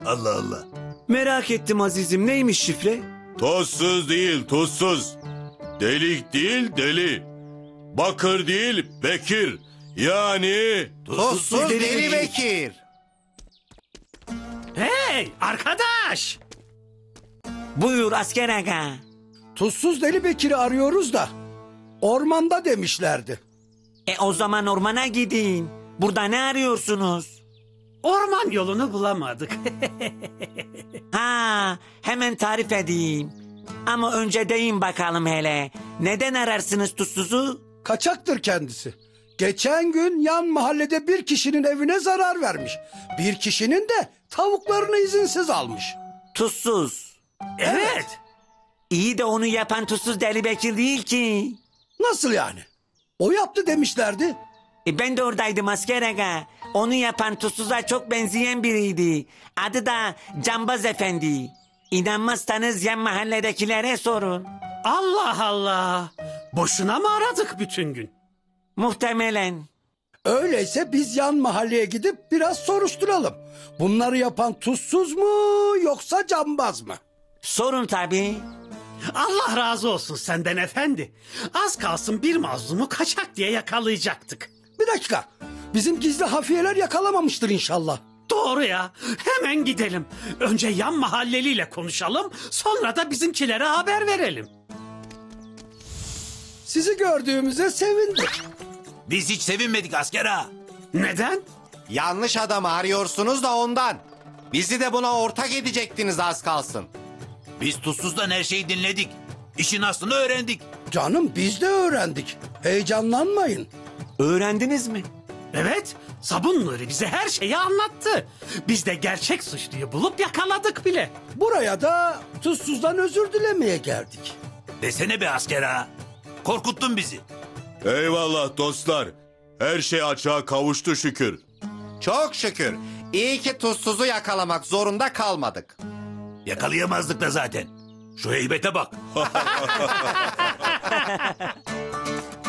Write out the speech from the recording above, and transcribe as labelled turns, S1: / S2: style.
S1: Allah Allah.
S2: Merak ettim azizim, neymiş şifre?
S1: Tozsuz değil, tuzsuz. Delik değil, deli. Bakır değil, Bekir. Yani...
S3: Tuzsuz Deli Bekir.
S4: Hey arkadaş!
S2: Buyur asker aga.
S5: Tuzsuz Deli Bekir'i arıyoruz da ormanda demişlerdi.
S2: O zaman ormana gidin. Burada ne arıyorsunuz?
S4: Orman yolunu bulamadık.
S2: Ha, hemen tarif edeyim. Ama önce deyin bakalım hele. Neden ararsınız tuzsuzu?
S5: Kaçaktır kendisi. Geçen gün yan mahallede bir kişinin evine zarar vermiş. Bir kişinin de tavuklarını izinsiz almış.
S2: Tuzsuz.
S4: Evet.
S2: İyi de onu yapan tuzsuz Deli Bekir değil ki.
S5: Nasıl yani? O yaptı demişlerdi.
S2: Ben de oradaydım asker aga. Onu yapan tuzsuza çok benzeyen biriydi. Adı da Cambaz Efendi. İnanmazsanız yan mahalledekilere sorun.
S4: Allah Allah. Boşuna mı aradık bütün gün?
S2: Muhtemelen.
S5: Öyleyse biz yan mahalleye gidip biraz soruşturalım. Bunları yapan tuzsuz mu yoksa cambaz mı?
S2: Sorun tabii.
S4: Allah razı olsun senden efendi. Az kalsın bir mazlumu kaçak diye yakalayacaktık.
S5: Bir dakika. Bizim gizli hafiyeler yakalamamıştır inşallah.
S4: Doğru ya. Hemen gidelim. Önce yan mahalleliyle konuşalım. Sonra da bizimkilere haber verelim.
S5: Sizi gördüğümüze sevindik.
S3: Biz hiç sevinmedik asker ağa.
S4: Neden?
S3: Yanlış adamı arıyorsunuz da ondan. Bizi de buna ortak edecektiniz az kalsın.
S6: Biz Tuzsuz'dan her şeyi dinledik. İşin aslını öğrendik.
S5: Canım biz de öğrendik. Heyecanlanmayın.
S2: Öğrendiniz mi?
S4: Evet. Sabun Nuri bize her şeyi anlattı. Biz de gerçek suçluyu bulup yakaladık bile.
S5: Buraya da tuzsuzdan özür dilemeye geldik.
S6: Desene be asker ağa. Korkuttun bizi.
S1: Eyvallah dostlar. Her şey açığa kavuştu şükür.
S3: Çok şükür. İyi ki tuzsuzu yakalamak zorunda kalmadık.
S6: Yakalayamazdık da zaten. Şu heybete bak.